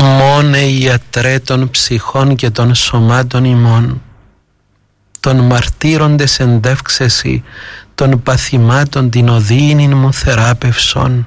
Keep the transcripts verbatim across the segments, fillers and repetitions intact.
Μόνε ιατρέ των ψυχών και των σωμάτων ημών, των μαρτύροντες εντεύξεση των παθημάτων την οδύνην μου θεράπευσον.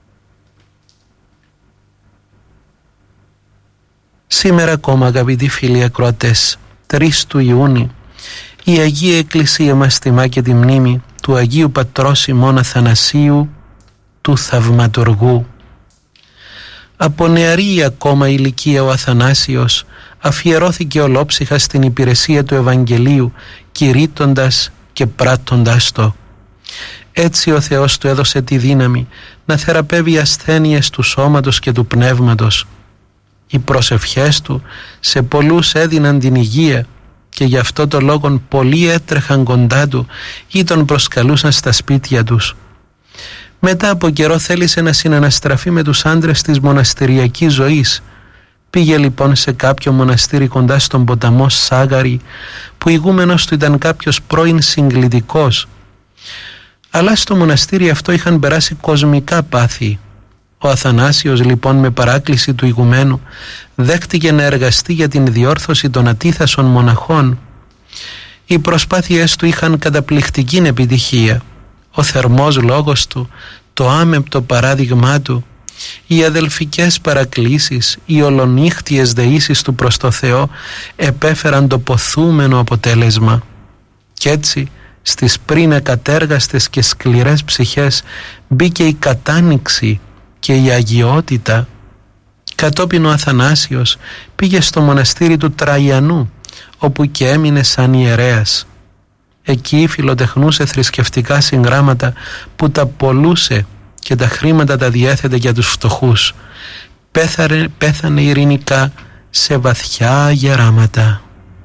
Σήμερα ακόμα, αγαπητοί φίλοι ακροατές, τρεις του Ιούνιου, η Αγία Εκκλησία μας τιμά και τη μνήμη του Αγίου Πατρός ημών Αθανασίου, του Θαυματουργού. Από νεαρή ακόμα ηλικία ο Αθανάσιος αφιερώθηκε ολόψυχα στην υπηρεσία του Ευαγγελίου, κηρύττοντας και πράττοντας το. Έτσι ο Θεός του έδωσε τη δύναμη να θεραπεύει ασθένειες του σώματος και του πνεύματος. Οι προσευχές του σε πολλούς έδιναν την υγεία και γι' αυτό το λόγο πολλοί έτρεχαν κοντά του ή τον προσκαλούσαν στα σπίτια τους. Μετά από καιρό θέλησε να συναναστραφεί με τους άντρες της μοναστηριακής ζωής. Πήγε λοιπόν σε κάποιο μοναστήρι κοντά στον ποταμό Σάγαρη, που ηγούμενος του ήταν κάποιος πρώην συγκλητικός. Αλλά στο μοναστήρι αυτό είχαν περάσει κοσμικά πάθη. Ο Αθανάσιος λοιπόν με παράκληση του ηγουμένου δέχτηκε να εργαστεί για την διόρθωση των ατίθασων μοναχών. Οι προσπάθειές του είχαν καταπληκτική επιτυχία. Ο θερμός λόγος του, το άμεμπτο παράδειγμά του, οι αδελφικές παρακλήσεις, οι ολονύχτιες δεήσεις του προς το Θεό επέφεραν το ποθούμενο αποτέλεσμα. Κι έτσι στις πριν ακατέργαστες και σκληρές ψυχές μπήκε η κατάνοιξη και η αγιότητα. Κατόπιν ο Αθανάσιος πήγε στο μοναστήρι του Τραϊανού, όπου και έμεινε σαν ιερέας. Εκεί φιλοτεχνούσε θρησκευτικά συγγράμματα που τα πολλούσε και τα χρήματα τα διέθετε για τους φτωχούς. Πέθανε, πέθανε ειρηνικά σε βαθιά γεράματα.